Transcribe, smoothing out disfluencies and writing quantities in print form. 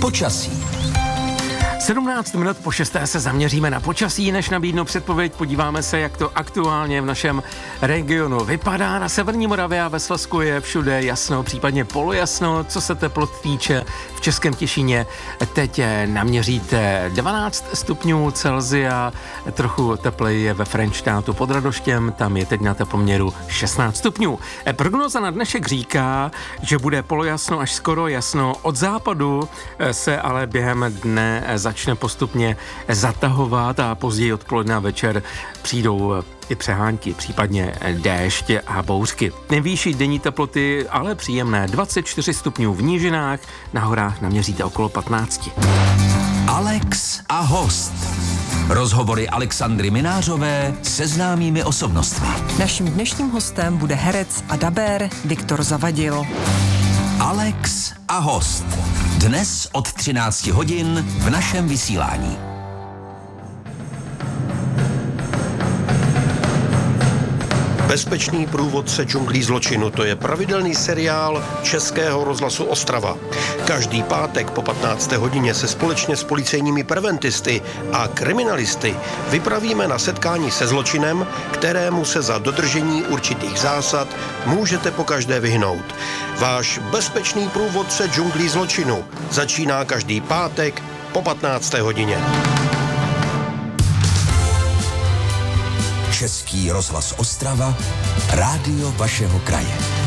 Počasí. 17 minut po 6. se zaměříme na počasí, než nabídnu předpověď. Podíváme se, jak to aktuálně v našem regionu vypadá. Na severní Moravě a ve Slezsku je všude jasno, případně polojasno. Co se teplot týče, v Českém Těšíně teď naměříte 12 stupňů Celsia, trochu tepleji je ve Frenštátu pod Radoštěm, tam je teď na teploměru 16 stupňů. Prognoza na dnešek říká, že bude polojasno až skoro jasno. Od západu se ale během dne začne postupně zatahovat a později odpoledne a večer přijdou i přehánky, případně déšť a bouřky. Nejvyšší denní teploty, ale příjemné 24 stupňů v nížinách, na horách naměříte okolo 15. Alex a host. Rozhovory Alexandry Minářové se známými osobnostmi. Naším dnešním hostem bude herec a dabér Viktor Zavadil. Alex a host. Dnes od 13 hodin v našem vysílání. Bezpečný průvodce džunglí zločinu, to je pravidelný seriál Českého rozhlasu Ostrava. Každý pátek po 15. hodině se společně s policejními preventisty a kriminalisty vypravíme na setkání se zločinem, kterému se za dodržení určitých zásad můžete pokaždé vyhnout. Váš bezpečný průvodce džunglí zločinu začíná každý pátek po 15. hodině. Český rozhlas Ostrava, rádio vašeho kraje.